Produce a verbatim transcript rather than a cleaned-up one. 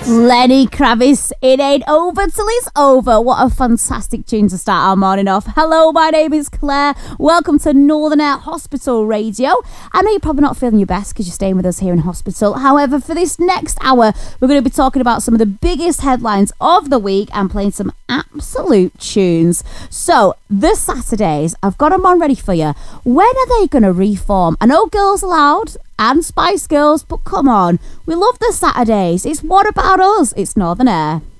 Lenny Kravitz, It Ain't Over Till It's Over. What a fantastic tune to start our morning off. Hello, my name is Claire. Welcome to Northern Air Hospital Radio. I know you're probably not feeling your best because you're staying with us here in hospital. However, for this next hour, we're going to be talking about some of the biggest headlines of the week and playing some absolute tunes. So, the Saturdays, I've got them on ready for you. When are they going to reform? I know Girls Aloud and Spice Girls, but come on, we love the Saturdays. It's What About Us? It's Northern Air.